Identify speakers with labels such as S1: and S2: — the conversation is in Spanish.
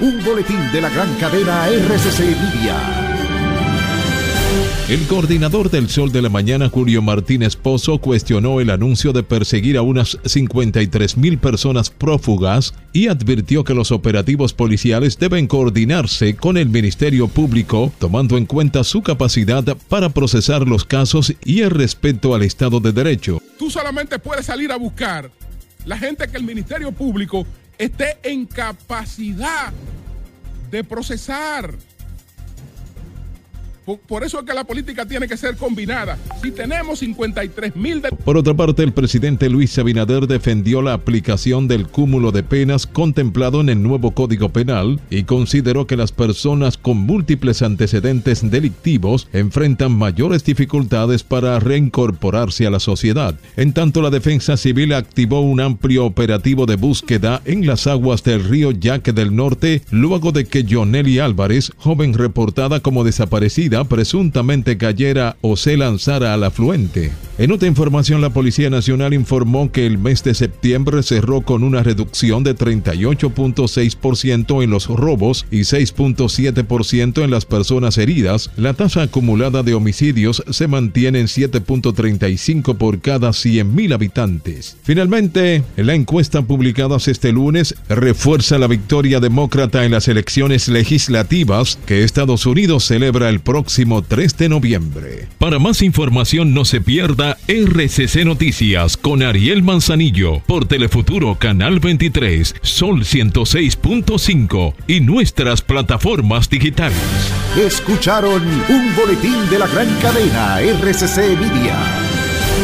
S1: un boletín de la gran cadena RCC Media.
S2: El coordinador del Sol de la Mañana, Julio Martínez Pozo, cuestionó el anuncio de perseguir a unas 53,000 personas prófugas y advirtió que los operativos policiales deben coordinarse con el Ministerio Público, tomando en cuenta su capacidad para procesar los casos y el respeto al Estado de Derecho.
S3: Tú solamente puedes salir a buscar la gente que el Ministerio Público esté en capacidad de procesar. Por eso es que la política tiene que ser combinada. Si tenemos 53,000...
S2: Por otra parte, el presidente Luis Abinader defendió la aplicación del cúmulo de penas contemplado en el nuevo Código Penal y consideró que las personas con múltiples antecedentes delictivos enfrentan mayores dificultades para reincorporarse a la sociedad. En tanto, la Defensa Civil activó un amplio operativo de búsqueda en las aguas del río Yaque del Norte, luego de que Yoneli Álvarez, joven reportada como desaparecida, presuntamente cayera o se lanzara al afluente. En otra información, la Policía Nacional informó que el mes de septiembre cerró con una reducción de 38.6% en los robos y 6.7% en las personas heridas. La tasa acumulada de homicidios se mantiene en 7.35 por cada 100,000 habitantes. Finalmente, la encuesta publicada este lunes refuerza la victoria demócrata en las elecciones legislativas que Estados Unidos celebra el próximo 3 de noviembre. Para más información, no se pierda RCC Noticias con Ariel Manzanillo por Telefuturo Canal 23, Sol 106.5 y nuestras plataformas digitales.
S1: Escucharon un boletín de la gran cadena RCC Media.